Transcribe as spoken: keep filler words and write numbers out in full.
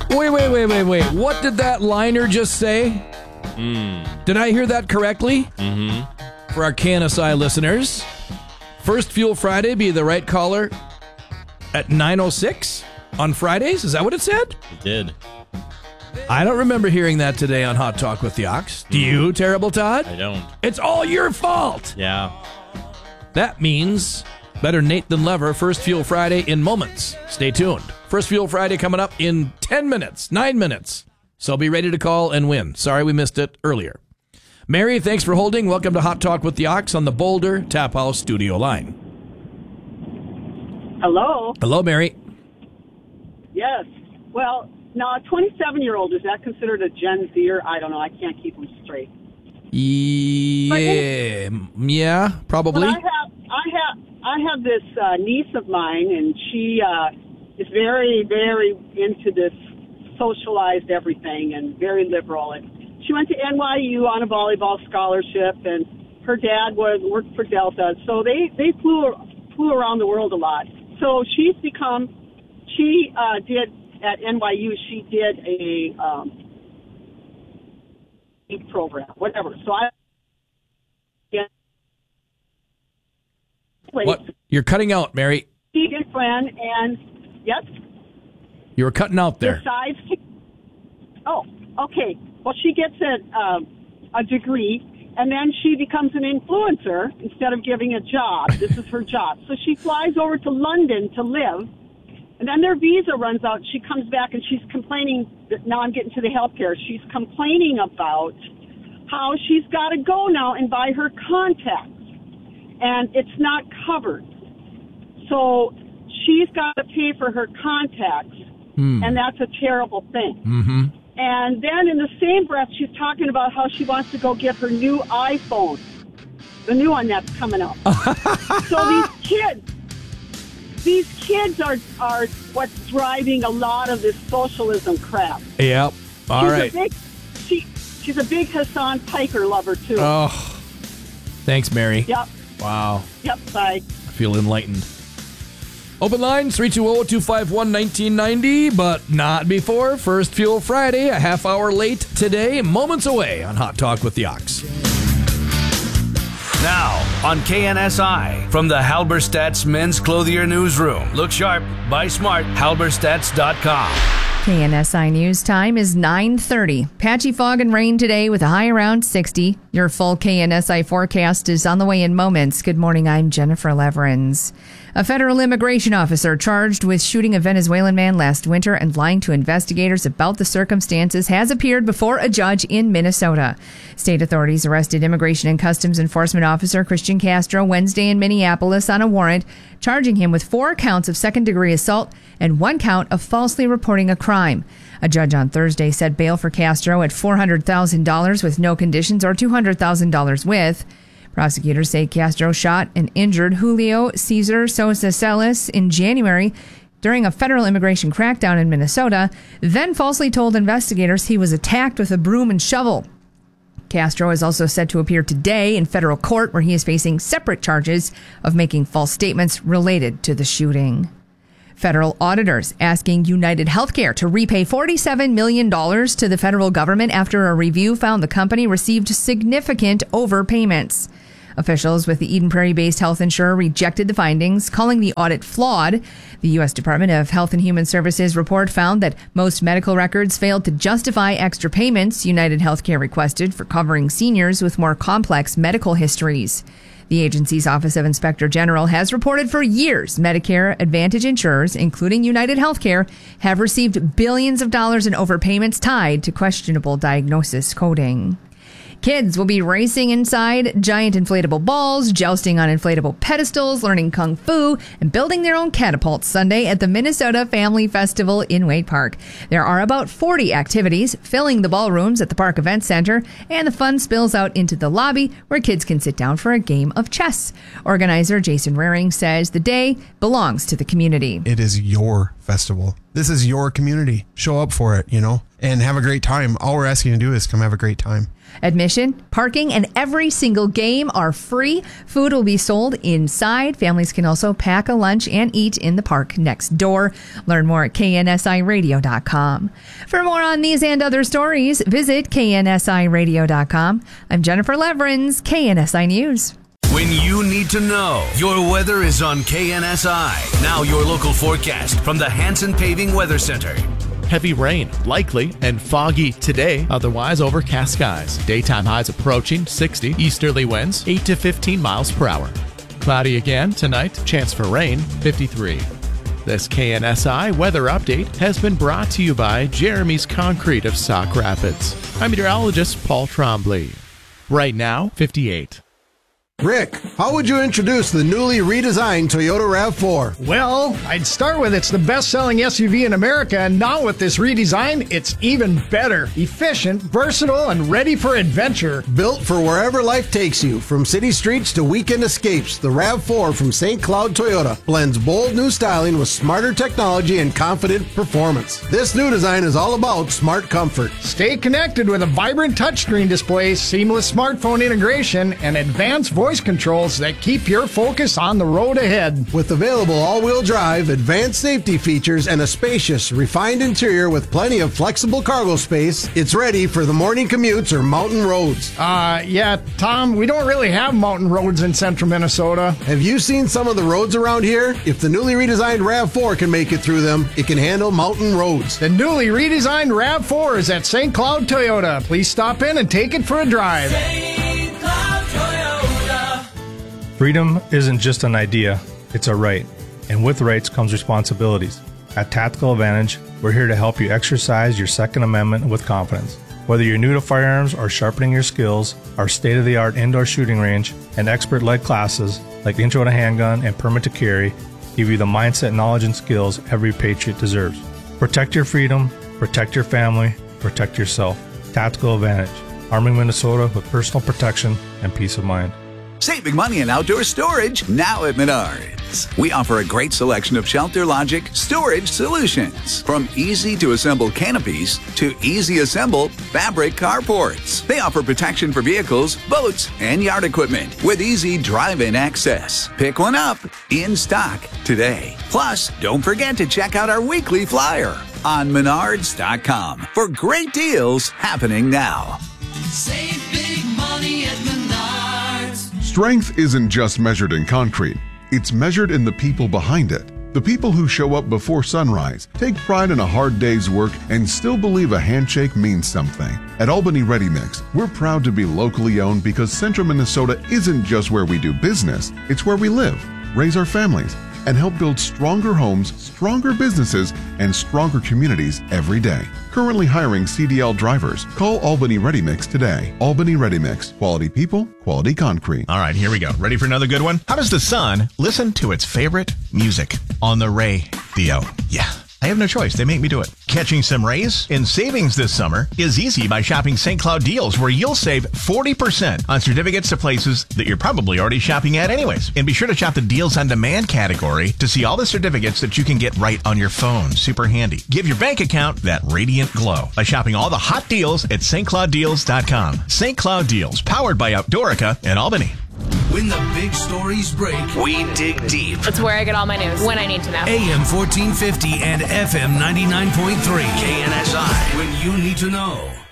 Wait, wait, wait, wait, wait. What did that liner just say? Mm. Did I hear that correctly? Mm-hmm. For our K N S I listeners, First Fuel Friday, be the right caller at nine oh six on Fridays? Is that what it said? It did. I don't remember hearing that today on Hot Talk with the Ox. Do you, Terrible Todd? I don't. It's all your fault. Yeah. That means better Nate than Lever, First Fuel Friday in moments. Stay tuned. First Fuel Friday coming up in ten minutes, nine minutes. So be ready to call and win. Sorry we missed it earlier. Mary, thanks for holding. Welcome to Hot Talk with the Ox on the Boulder Tap House studio line. Hello. Hello, Mary. Yes. Well, now a twenty-seven-year-old, is that considered a Gen Zer? I don't know. I can't keep them straight. Yeah, yeah, probably. But I have, I have, I have this uh, niece of mine, and she uh, is very, very into this socialized everything and very liberal. And she went to N Y U on a volleyball scholarship, and her dad was worked for Delta, so they they flew flew around the world a lot. So she's become, she uh, did at N Y U, she did a um, program, whatever. So I. Yeah. What? You're cutting out, Mary. She and friend, and yes. You were cutting out there. Decides to, oh, okay. Well, she gets a um, a degree, and then she becomes an influencer instead of giving a job. This is her job. So she flies over to London to live, and then their visa runs out. She comes back, and she's complaining that now I'm getting to the healthcare. She's complaining about how she's got to go now and buy her contacts, and it's not covered. So she's got to pay for her contacts, mm. and that's a terrible thing. Mm-hmm. And then in the same breath, she's talking about how she wants to go get her new iPhone, the new one that's coming out. So these kids, these kids are are what's driving a lot of this socialism crap. Yep. All she's right. A big, she, she's a big Hassan Piker lover, too. Oh, thanks, Mary. Yep. Wow. Yep, bye. I feel enlightened. Open lines, three two zero, two five one, one nine nine zero, but not before First Fuel Friday, a half hour late today, moments away on Hot Talk with the Ox. Now, on K N S I, from the Halberstadt's Men's Clothier Newsroom. Look sharp, buy smart, halberstadts dot com. K N S I News time is nine thirty. Patchy fog and rain today with a high around sixty. Your full K N S I forecast is on the way in moments. Good morning, I'm Jennifer Leverins. A federal immigration officer charged with shooting a Venezuelan man last winter and lying to investigators about the circumstances has appeared before a judge in Minnesota. State authorities arrested Immigration and Customs Enforcement Officer Christian Castro Wednesday in Minneapolis on a warrant, charging him with four counts of second-degree assault and one count of falsely reporting a crime. A judge on Thursday set bail for Castro at four hundred thousand dollars with no conditions or two hundred thousand dollars with. Prosecutors say Castro shot and injured Julio Cesar Sosa Celis in January during a federal immigration crackdown in Minnesota, then falsely told investigators he was attacked with a broom and shovel. Castro is also set to appear today in federal court, where he is facing separate charges of making false statements related to the shooting. Federal auditors asking United Healthcare to repay forty-seven million dollars to the federal government after a review found the company received significant overpayments. Officials with the Eden Prairie-based health insurer rejected the findings, calling the audit flawed. The U S Department of Health and Human Services report found that most medical records failed to justify extra payments United Healthcare requested for covering seniors with more complex medical histories. The agency's Office of Inspector General has reported for years Medicare Advantage insurers, including United Healthcare, have received billions of dollars in overpayments tied to questionable diagnosis coding. Kids will be racing inside giant inflatable balls, jousting on inflatable pedestals, learning kung fu, and building their own catapults Sunday at the Minnesota Family Festival in Waite Park. There are about forty activities filling the ballrooms at the Park Event Center, and the fun spills out into the lobby where kids can sit down for a game of chess. Organizer Jason Raring says the day belongs to the community. It is your festival. This is your community. Show up for it, you know, and have a great time. All we're asking you to do is come have a great time. Admission, parking, and every single game are free. Food will be sold inside. Families can also pack a lunch and eat in the park next door. Learn more at K N S I radio dot com. For more on these and other stories, visit K N S I radio dot com. I'm Jennifer Leverins, K N S I News. When you need to know, your weather is on K N S I. Now your local forecast from the Hanson Paving Weather Center. Heavy rain, likely, and foggy today. Otherwise, overcast skies. Daytime highs approaching sixty. Easterly winds, eight to fifteen miles per hour. Cloudy again tonight. Chance for rain, fifty-three. This K N S I weather update has been brought to you by Jeremy's Concrete of Sauk Rapids. I'm meteorologist Paul Trombley. Right now, fifty-eight. Rick, how would you introduce the newly redesigned Toyota RAV four? Well, I'd start with it's the best-selling S U V in America, and now with this redesign, it's even better. Efficient, versatile, and ready for adventure. Built for wherever life takes you, from city streets to weekend escapes, the RAV four from Saint Cloud Toyota blends bold new styling with smarter technology and confident performance. This new design is all about smart comfort. Stay connected with a vibrant touchscreen display, seamless smartphone integration, and advanced voice controls that keep your focus on the road ahead. With available all-wheel drive, advanced safety features, and a spacious, refined interior with plenty of flexible cargo space, it's ready for the morning commutes or mountain roads. Uh, yeah, Tom, we don't really have mountain roads in central Minnesota. Have you seen some of the roads around here? If the newly redesigned RAV four can make it through them, it can handle mountain roads. The newly redesigned RAV four is at Saint Cloud Toyota. Please stop in and take it for a drive. Saint Cloud Toyota. Freedom isn't just an idea, it's a right. And with rights comes responsibilities. At Tactical Advantage, we're here to help you exercise your Second Amendment with confidence. Whether you're new to firearms or sharpening your skills, our state-of-the-art indoor shooting range and expert-led classes like Intro to Handgun and Permit to Carry give you the mindset, knowledge, and skills every patriot deserves. Protect your freedom, protect your family, protect yourself. Tactical Advantage, arming Minnesota with personal protection and peace of mind. Saving money in outdoor storage now at Menards. We offer a great selection of Shelter Logic storage solutions. From easy to assemble canopies to easy assemble fabric carports. They offer protection for vehicles, boats, and yard equipment with easy drive-in access. Pick one up in stock today. Plus, don't forget to check out our weekly flyer on menards dot com for great deals happening now. Save big money at Menards. Strength isn't just measured in concrete, it's measured in the people behind it. The people who show up before sunrise, take pride in a hard day's work, and still believe a handshake means something. At Albany Ready Mix, we're proud to be locally owned because Central Minnesota isn't just where we do business, it's where we live, raise our families, and help build stronger homes, stronger businesses, and stronger communities every day. Currently hiring C D L drivers. Call Albany Ready Mix today. Albany Ready Mix. Quality people, quality concrete. All right, here we go. Ready for another good one? How does the sun listen to its favorite music? On the radio. Yeah. I have no choice. They make me do it. Catching some rays and savings this summer is easy by shopping Saint Cloud Deals, where you'll save forty percent on certificates to places that you're probably already shopping at anyways. And be sure to shop the Deals on Demand category to see all the certificates that you can get right on your phone. Super handy. Give your bank account that radiant glow by shopping all the hot deals at St Cloud Deals dot com. Saint Cloud Deals, powered by Outdoorica in Albany. When the big stories break, we dig deep. It's where I get all my news when I need to know. A M fourteen fifty and F M ninety-nine point three. K N S I. When you need to know.